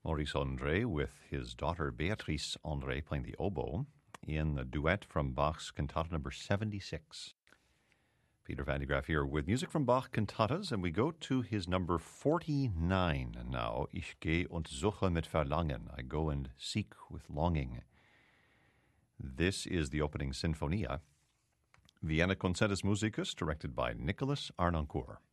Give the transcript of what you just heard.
Maurice André with his daughter Beatrice André playing the oboe in the duet from Bach's Cantata number 76. Peter Van de Graaff here with music from Bach cantatas, and we go to his number 49 now. Ich gehe und suche mit Verlangen. I go and seek with longing. This is the opening Sinfonia. Vienna Concertus Musicus, directed by Nicholas Arnoncourt.